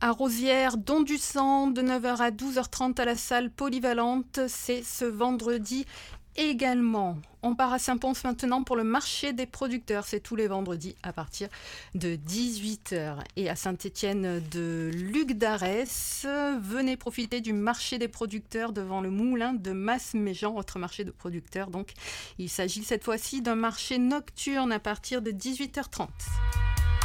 à Rosières, Don du Sang, de 9h à 12h30 à la salle polyvalente. C'est ce vendredi également. On part à Saint-Pons maintenant pour le marché des producteurs. C'est tous les vendredis à partir de 18h. Et à Saint-Étienne de Luc d'Arès, venez profiter du marché des producteurs devant le moulin de Masméjean, autre marché de producteurs. Donc, il s'agit cette fois-ci d'un marché nocturne à partir de 18h30.